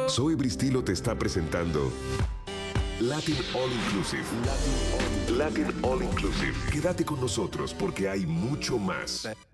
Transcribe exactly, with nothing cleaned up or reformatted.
Zoe Bristilo te está presentando Latin All Inclusive. Latin All, Latin All Inclusive. Quédate con nosotros porque hay mucho más.